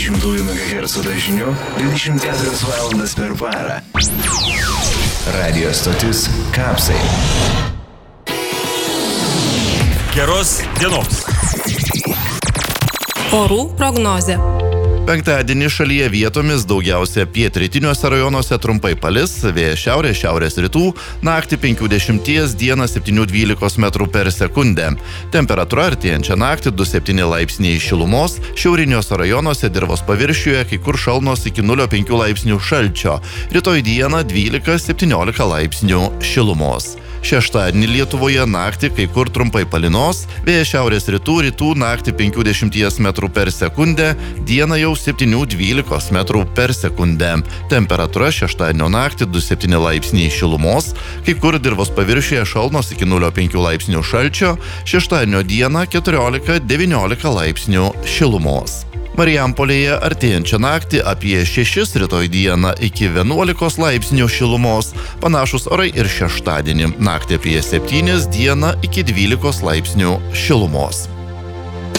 900 MHz dažniu 24 valandas per parą. Radio stotis Kapsai. Geros dienos. Orų prognozė. Penktadienį šalyje vietomis daugiausia pietrytiniuose rajonuose trumpai palis, vėjas šiaurės rytų, naktį 50, dieną 7-12 metrų per sekundę. Temperatūra artėjančią naktį 2-7 laipsniai šilumos, šiauriniuose rajonuose dirvos paviršiuje kai kur šalnos iki 0,5 laipsnių šalčio, rytoj dieną 12-17 laipsnių šilumos. Šeštadienį Lietuvoje naktį kai kur trumpai palynos, vėjas šiaurės rytų naktį 50 metrų per sekundę, dieną jau 7-12 metrų per sekundę. Temperatūra šeštadienio naktį 2-7 laipsniai šilumos, kai kur dirvos paviršiuje šalnos iki 0,5 laipsnių šalčio, šeštadienio dieną 14-19 laipsnių šilumos. Marijampolėje artėjančią naktį apie 6, rytoj dieną iki 11 laipsnių šilumos, panašus orai ir šeštadienį, naktį apie 7, dieną iki 12 laipsnių šilumos.